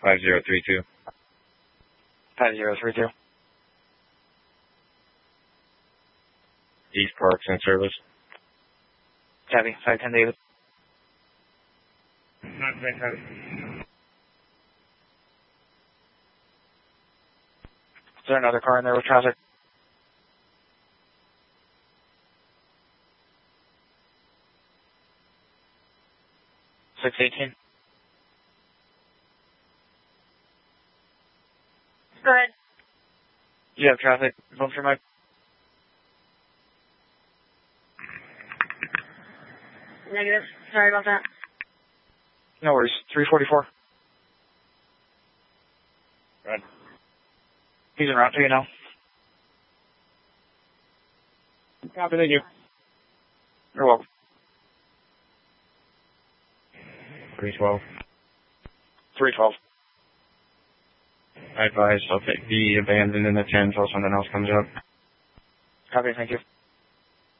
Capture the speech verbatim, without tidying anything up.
five zero three two. five zero three two. East Parks in service. Copy. five ten David. Not very heavy. Is there another car in there with traffic? six eighteen. Go ahead. You have traffic. Phone for Mike. Negative. Sorry about that. No worries. three forty-four. Right. He's en route to you now. Copy, thank you. You're welcome. three twelve. three twelve. I advise I'll take the abandoned in the ten until something else comes up. Copy. Thank you.